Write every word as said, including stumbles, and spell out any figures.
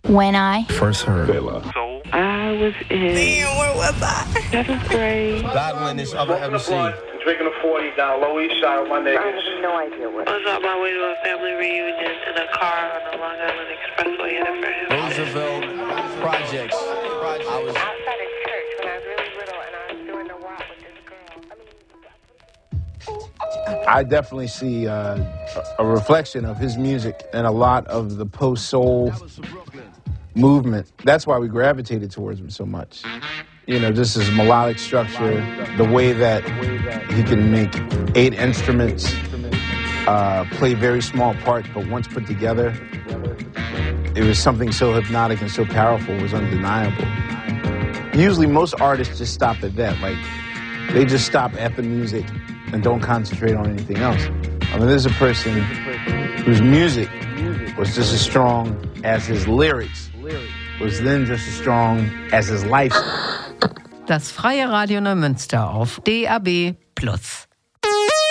When I first heard Soul. I was in Man, where was I? seventh grade. battling this other M C. Drinking a forty down Lower East Side with my niggas. I have no idea what. I was on my way to a family reunion in a car on the Long Island Expressway headed for him. Roosevelt Projects. I was Outside of church when I was really little and I was doing a walk with this girl. I mean, I definitely see uh, a reflection of his music and a lot of the post-soul movement. That's why we gravitated towards him so much. You know, just his melodic structure, the way that he can make eight instruments, uh, play very small parts, but once put together, it was something so hypnotic and so powerful, it was undeniable. Usually most artists just stop at that. Like, they just stop at the music and don't concentrate on anything else. I mean, there's a person whose music was just as strong as his lyrics, was then just as strong as his lifestyle. Das Freie Radio Neumünster auf D A B Plus.